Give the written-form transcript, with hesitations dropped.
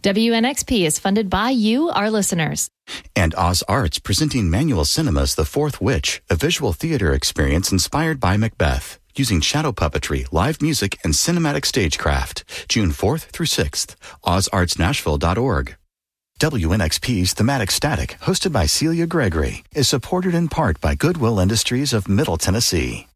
WNXP is funded by you, our listeners. And Oz Arts presenting Manual Cinema's The Fourth Witch, a visual theater experience inspired by Macbeth, using shadow puppetry, live music, and cinematic stagecraft. June 4th through 6th. OzArtsNashville.org. WNXP's Thematic Static, hosted by Celia Gregory, is supported in part by Goodwill Industries of Middle Tennessee.